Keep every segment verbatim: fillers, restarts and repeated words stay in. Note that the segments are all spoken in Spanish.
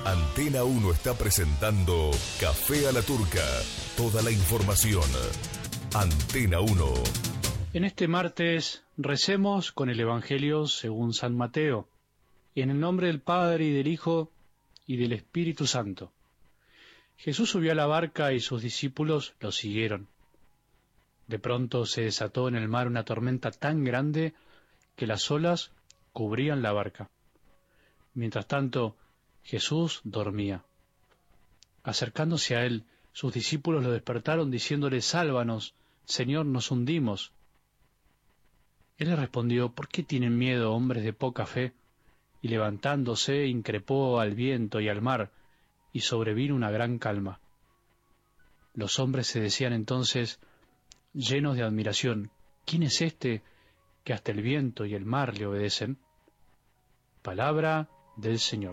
Antena uno está presentando Café a la Turca. Toda la información. Antena uno. En este martes recemos con el Evangelio según San Mateo, en el nombre del Padre y del Hijo y del Espíritu Santo. Jesús subió a la barca y sus discípulos lo siguieron. De pronto se desató en el mar una tormenta tan grande que las olas cubrían la barca. Mientras tanto, Jesús dormía. Acercándose a él, sus discípulos lo despertaron diciéndole: «Sálvanos, Señor, nos hundimos». Él les respondió: «¿Por qué tienen miedo, hombres de poca fe?». Y levantándose, increpó al viento y al mar, y sobrevino una gran calma. Los hombres se decían entonces, llenos de admiración: «¿Quién es este que hasta el viento y el mar le obedecen?». Palabra del Señor.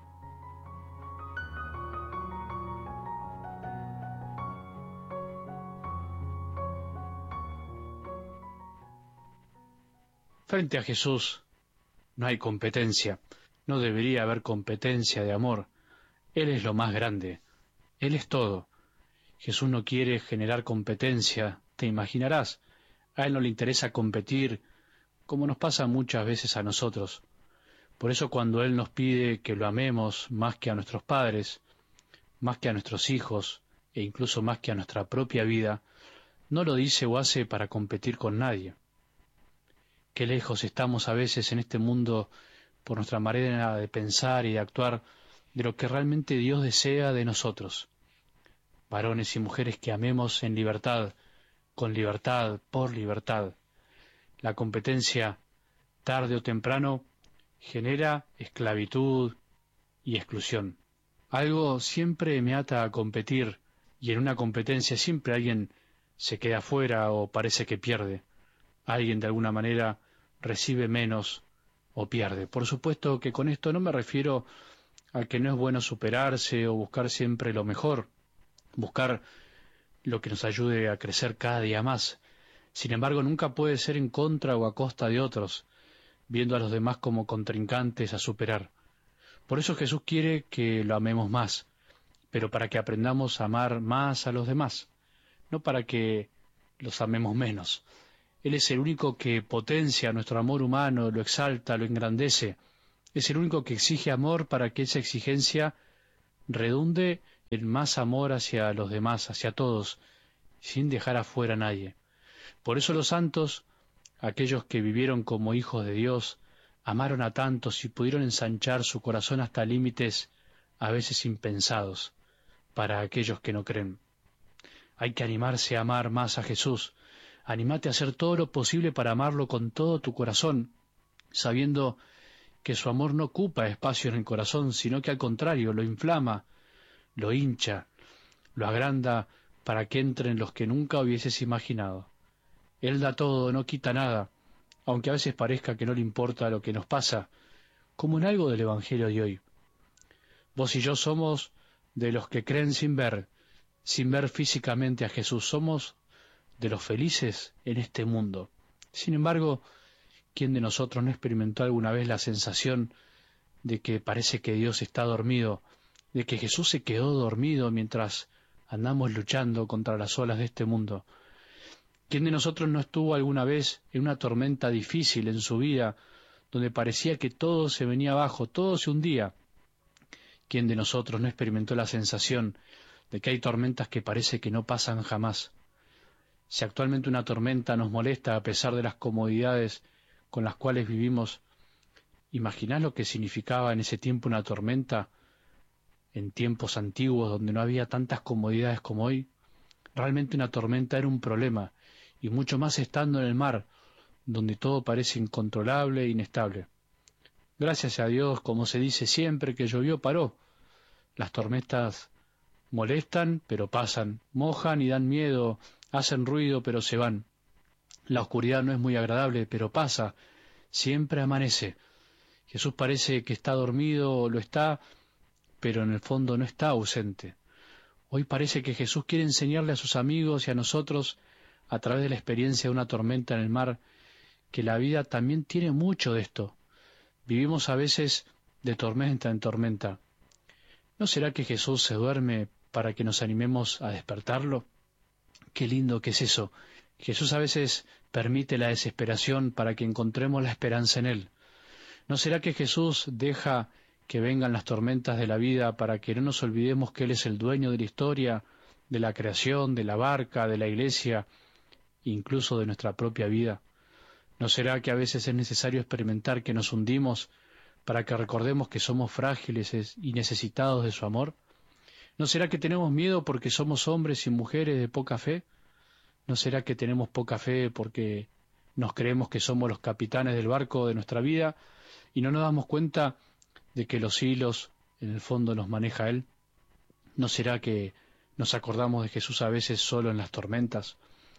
Frente a Jesús no hay competencia, no debería haber competencia de amor. Él es lo más grande, Él es todo. Jesús no quiere generar competencia, te imaginarás. A Él no le interesa competir, como nos pasa muchas veces a nosotros. Por eso cuando Él nos pide que lo amemos más que a nuestros padres, más que a nuestros hijos, e incluso más que a nuestra propia vida, no lo dice o hace para competir con nadie. Qué lejos estamos a veces en este mundo por nuestra manera de pensar y de actuar de lo que realmente Dios desea de nosotros. Varones y mujeres que amemos en libertad, con libertad, por libertad. La competencia, tarde o temprano, genera esclavitud y exclusión. Algo siempre me ata a competir, y en una competencia siempre alguien se queda fuera o parece que pierde. Alguien de alguna manera recibe menos o pierde. Por supuesto que con esto no me refiero a que no es bueno superarse o buscar siempre lo mejor, buscar lo que nos ayude a crecer cada día más. Sin embargo, nunca puede ser en contra o a costa de otros, viendo a los demás como contrincantes a superar. Por eso Jesús quiere que lo amemos más, pero para que aprendamos a amar más a los demás, no para que los amemos menos. Él es el único que potencia nuestro amor humano, lo exalta, lo engrandece. Es el único que exige amor para que esa exigencia redunde en más amor hacia los demás, hacia todos, sin dejar afuera a nadie. Por eso los santos, aquellos que vivieron como hijos de Dios, amaron a tantos y pudieron ensanchar su corazón hasta límites a veces impensados para aquellos que no creen. Hay que animarse a amar más a Jesús. Anímate a hacer todo lo posible para amarlo con todo tu corazón, sabiendo que su amor no ocupa espacio en el corazón, sino que al contrario lo inflama, lo hincha, lo agranda para que entren los que nunca hubieses imaginado. Él da todo, no quita nada, aunque a veces parezca que no le importa lo que nos pasa, como en algo del Evangelio de hoy. Vos y yo somos de los que creen sin ver, sin ver físicamente a Jesús. Somos de los felices en este mundo. Sin embargo, ¿quién de nosotros no experimentó alguna vez la sensación de que parece que Dios está dormido, de que Jesús se quedó dormido mientras andamos luchando contra las olas de este mundo? ¿Quién de nosotros no estuvo alguna vez en una tormenta difícil en su vida, donde parecía que todo se venía abajo, todo se hundía? ¿Quién de nosotros no experimentó la sensación de que hay tormentas que parece que no pasan jamás? Si actualmente una tormenta nos molesta a pesar de las comodidades con las cuales vivimos, ¿imaginás lo que significaba en ese tiempo una tormenta, en tiempos antiguos donde no había tantas comodidades como hoy? Realmente una tormenta era un problema, y mucho más estando en el mar, donde todo parece incontrolable e inestable. Gracias a Dios, como se dice siempre, que llovió paró. Las tormentas molestan, pero pasan, mojan y dan miedo, hacen ruido, pero se van. La oscuridad no es muy agradable, pero pasa, siempre amanece. Jesús parece que está dormido o lo está, pero en el fondo no está ausente. Hoy parece que Jesús quiere enseñarle a sus amigos y a nosotros, a través de la experiencia de una tormenta en el mar, que la vida también tiene mucho de esto. Vivimos a veces de tormenta en tormenta. ¿No será que Jesús se duerme para que nos animemos a despertarlo? Qué lindo que es eso. Jesús a veces permite la desesperación para que encontremos la esperanza en Él. ¿No será que Jesús deja que vengan las tormentas de la vida para que no nos olvidemos que Él es el dueño de la historia, de la creación, de la barca, de la iglesia, incluso de nuestra propia vida? ¿No será que a veces es necesario experimentar que nos hundimos para que recordemos que somos frágiles y necesitados de su amor? ¿No será que tenemos miedo porque somos hombres y mujeres de poca fe? ¿No será que tenemos poca fe porque nos creemos que somos los capitanes del barco de nuestra vida y no nos damos cuenta de que los hilos en el fondo los maneja Él? ¿No será que nos acordamos de Jesús a veces solo en las tormentas?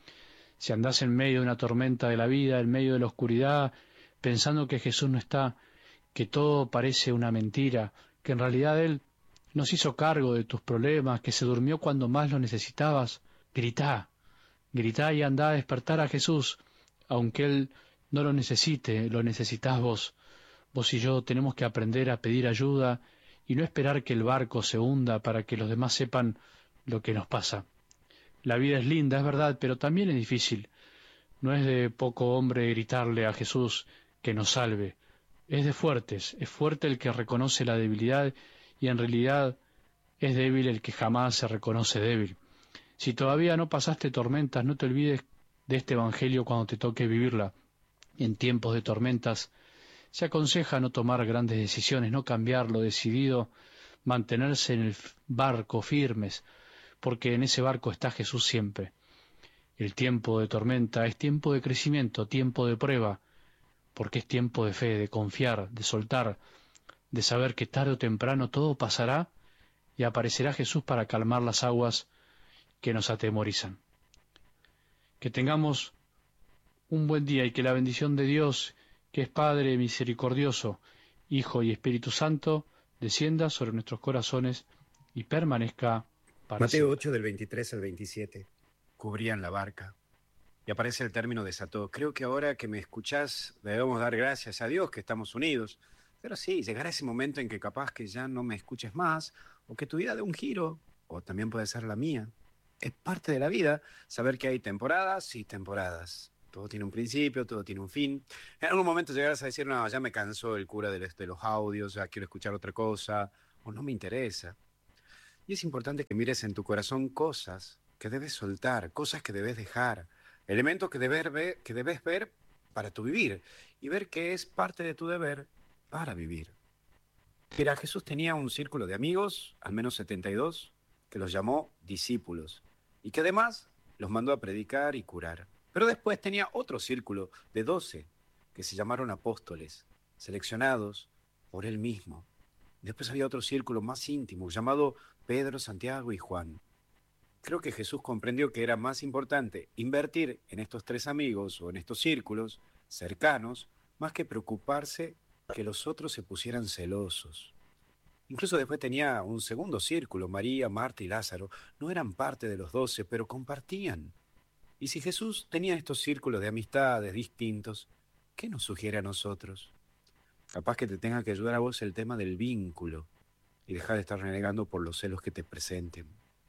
Si andás en medio de una tormenta de la vida, en medio de la oscuridad, pensando que Jesús no está, que todo parece una mentira, que en realidad Él no se hizo cargo de tus problemas, que se durmió cuando más lo necesitabas, gritá, gritá y andá a despertar a Jesús, aunque Él no lo necesite, lo necesitás vos. Vos y yo tenemos que aprender a pedir ayuda y no esperar que el barco se hunda para que los demás sepan lo que nos pasa. La vida es linda, es verdad, pero también es difícil. No es de poco hombre gritarle a Jesús que nos salve. Es de fuertes, es fuerte el que reconoce la debilidad y en realidad es débil el que jamás se reconoce débil. Si todavía no pasaste tormentas, no te olvides de este Evangelio cuando te toque vivirla. En tiempos de tormentas se aconseja no tomar grandes decisiones, no cambiar lo decidido, mantenerse en el barco firmes, porque en ese barco está Jesús siempre. El tiempo de tormenta es tiempo de crecimiento, tiempo de prueba, porque es tiempo de fe, de confiar, de soltar, de saber que tarde o temprano todo pasará y aparecerá Jesús para calmar las aguas que nos atemorizan. Que tengamos un buen día y que la bendición de Dios, que es Padre misericordioso, Hijo y Espíritu Santo, descienda sobre nuestros corazones y permanezca para Mateo siempre. ocho del veintitrés al veintisiete. Cubrían la barca. Y aparece el término desató. Creo que ahora que me escuchás debemos dar gracias a Dios que estamos unidos. Pero sí, llegará ese momento en que capaz que ya no me escuches más, o que tu vida dé un giro, o también puede ser la mía. Es parte de la vida saber que hay temporadas y temporadas. Todo tiene un principio, todo tiene un fin. En algún momento llegarás a decir, no, ya me cansó el cura de los, de los audios, ya quiero escuchar otra cosa, o no me interesa. Y es importante que mires en tu corazón cosas que debes soltar, cosas que debes dejar, elementos que debes ver, que debes ver para tu vivir, y ver que es parte de tu deber para vivir. Mira, Jesús tenía un círculo de amigos, al menos setenta y dos, que los llamó discípulos, y que además los mandó a predicar y curar. Pero después tenía otro círculo de doce, que se llamaron apóstoles, seleccionados por él mismo. Después había otro círculo más íntimo, llamado Pedro, Santiago y Juan. Creo que Jesús comprendió que era más importante invertir en estos tres amigos o en estos círculos cercanos, más que preocuparse que los otros se pusieran celosos. Incluso después tenía un segundo círculo, María, Marta y Lázaro. No eran parte de los doce, pero compartían. Y si Jesús tenía estos círculos de amistades distintos, ¿qué nos sugiere a nosotros? Capaz que te tenga que ayudar a vos el tema del vínculo y dejar de estar renegando por los celos que te presenten.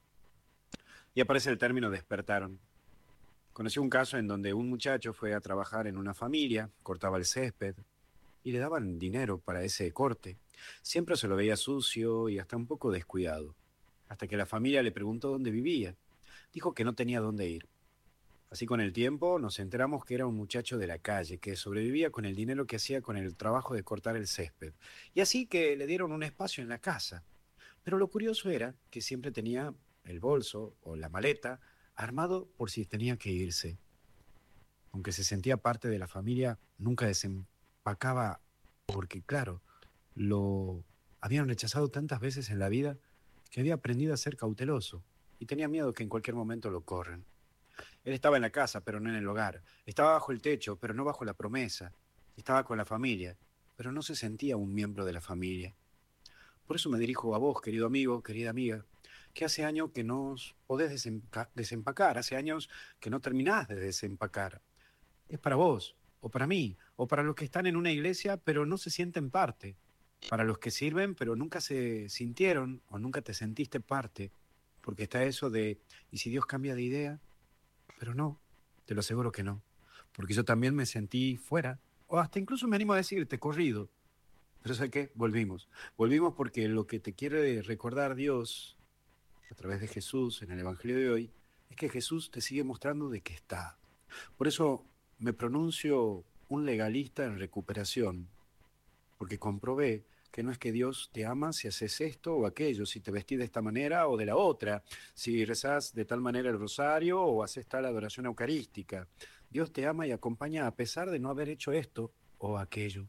Y aparece el término despertaron. Conocí un caso en donde un muchacho fue a trabajar en una familia, cortaba el césped y le daban dinero para ese corte. Siempre se lo veía sucio y hasta un poco descuidado, hasta que la familia le preguntó dónde vivía. Dijo que no tenía dónde ir. Así con el tiempo nos enteramos que era un muchacho de la calle, que sobrevivía con el dinero que hacía con el trabajo de cortar el césped. Y así que le dieron un espacio en la casa. Pero lo curioso era que siempre tenía el bolso o la maleta armado por si tenía que irse. Aunque se sentía parte de la familia, nunca desempacaba porque, claro, lo habían rechazado tantas veces en la vida que había aprendido a ser cauteloso y tenía miedo que en cualquier momento lo corran. Él estaba en la casa, pero no en el hogar. Estaba bajo el techo, pero no bajo la promesa. Estaba con la familia, pero no se sentía un miembro de la familia. Por eso me dirijo a vos, querido amigo, querida amiga, que hace años que no podés desempa- desempacar, hace años que no terminás de desempacar. Es para vos, o para mí, o para los que están en una iglesia, pero no se sienten parte. para los que sirven, pero nunca se sintieron o nunca te sentiste parte, porque está eso de, ¿y si Dios cambia de idea? Pero no, te lo aseguro que no, porque yo también me sentí fuera, o hasta incluso me animo a decirte, corrido. Pero ¿sabes qué? Volvimos. Volvimos porque lo que te quiere recordar Dios a través de Jesús en el Evangelio de hoy es que Jesús te sigue mostrando de que está. Por eso me pronuncio un legalista en recuperación, porque comprobé que no es que Dios te ama si haces esto o aquello, si te vestís de esta manera o de la otra, si rezás de tal manera el rosario o haces tal adoración eucarística. Dios te ama y acompaña a pesar de no haber hecho esto o aquello.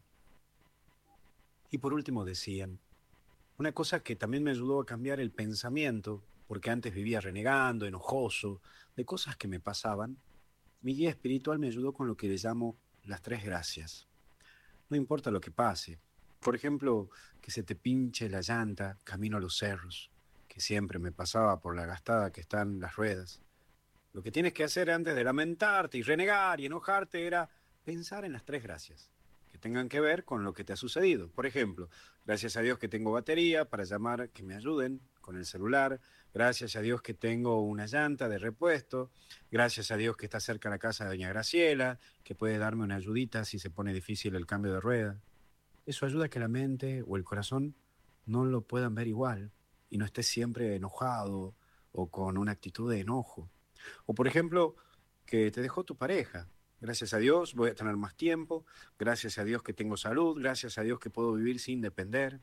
Y por último decían, una cosa que también me ayudó a cambiar el pensamiento, porque antes vivía renegando, enojoso, de cosas que me pasaban, mi guía espiritual me ayudó con lo que le llamo las tres gracias. No importa lo que pase. Por ejemplo, que se te pinche la llanta camino a los cerros, que siempre me pasaba por la gastada que están las ruedas. Lo que tienes que hacer antes de lamentarte y renegar y enojarte era pensar en las tres gracias, que tengan que ver con lo que te ha sucedido. Por ejemplo, gracias a Dios que tengo batería para llamar, que me ayuden con el celular. Gracias a Dios que tengo una llanta de repuesto. Gracias a Dios que está cerca la casa de doña Graciela, que puede darme una ayudita si se pone difícil el cambio de rueda. Eso ayuda a que la mente o el corazón no lo puedan ver igual y no estés siempre enojado o con una actitud de enojo. O por ejemplo, que te dejó tu pareja. Gracias a Dios voy a tener más tiempo. Gracias a Dios que tengo salud. Gracias a Dios que puedo vivir sin depender.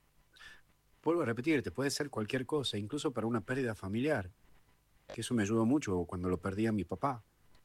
Vuelvo a repetirte, puede ser cualquier cosa, incluso para una pérdida familiar, que eso me ayudó mucho cuando lo perdí a mi papá.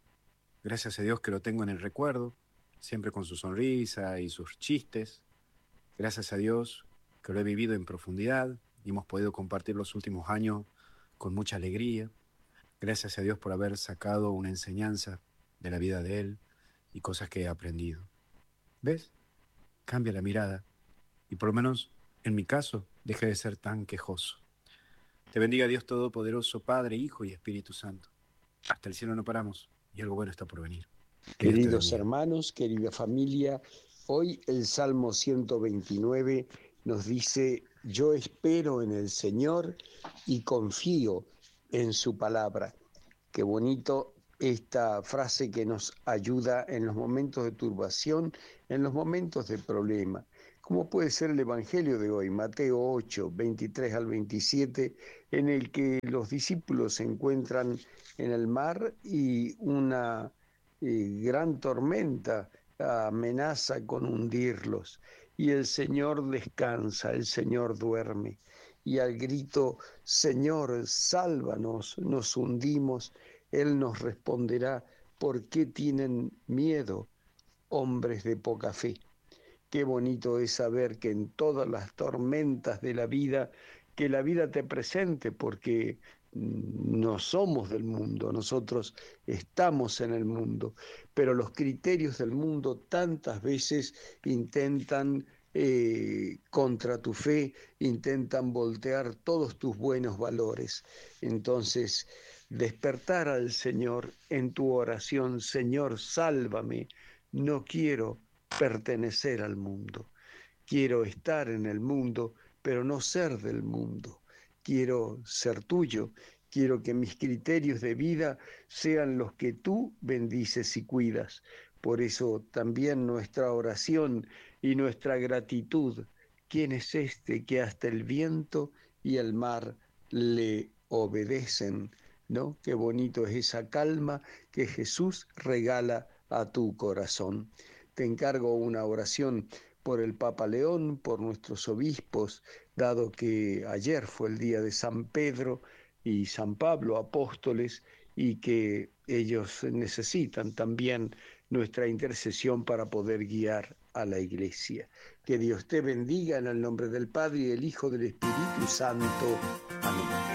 Gracias a Dios que lo tengo en el recuerdo, siempre con su sonrisa y sus chistes. Gracias a Dios que lo he vivido en profundidad y hemos podido compartir los últimos años con mucha alegría. Gracias a Dios por haber sacado una enseñanza de la vida de él y cosas que he aprendido. ¿Ves? Cambia la mirada y por lo menos en mi caso deje de ser tan quejoso. Te bendiga Dios Todopoderoso, Padre, Hijo y Espíritu Santo. Hasta el cielo no paramos y algo bueno está por venir. Queridos hermanos, querida familia, hoy el Salmo ciento veintinueve nos dice: yo espero en el Señor y confío en su palabra. Qué bonito esta frase que nos ayuda en los momentos de turbación, en los momentos de problema. ¿Cómo puede ser el Evangelio de hoy, Mateo ocho, veintitrés al veintisiete, en el que los discípulos se encuentran en el mar y una eh, gran tormenta amenaza con hundirlos? Y el Señor descansa, el Señor duerme. Y al grito, Señor, sálvanos, nos hundimos, Él nos responderá: ¿por qué tienen miedo, hombres de poca fe? Qué bonito es saber que en todas las tormentas de la vida, que la vida te presente, porque no somos del mundo, nosotros estamos en el mundo, pero los criterios del mundo tantas veces intentan eh, contra tu fe, intentan voltear todos tus buenos valores. Entonces, despertar al Señor en tu oración: Señor, sálvame, no quiero pertenecer al mundo. Quiero estar en el mundo, pero no ser del mundo. Quiero ser tuyo. Quiero que mis criterios de vida sean los que tú bendices y cuidas. Por eso también nuestra oración y nuestra gratitud. ¿Quién es este que hasta el viento y el mar le obedecen? ¿No? Qué bonito es esa calma que Jesús regala a tu corazón. Te encargo una oración por el Papa León, por nuestros obispos, dado que ayer fue el día de San Pedro y San Pablo, apóstoles, y que ellos necesitan también nuestra intercesión para poder guiar a la Iglesia. Que Dios te bendiga en el nombre del Padre, y del Hijo, y del Espíritu Santo. Amén.